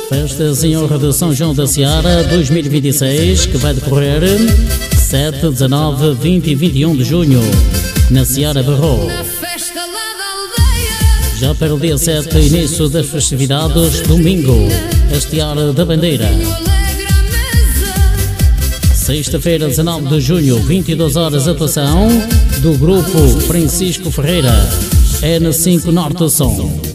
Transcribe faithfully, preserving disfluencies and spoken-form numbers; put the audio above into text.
Festas em honra de São João da Seara dois mil e vinte e seis, que vai decorrer sete, dezanove, vinte e vinte e um de junho, na Seara Barro. Já para o dia sete, início das festividades, domingo, Hastear da Bandeira. Sexta-feira, dezanove de junho, vinte e duas horas, atuação do grupo Francisco Ferreira, N cinco Norte Som.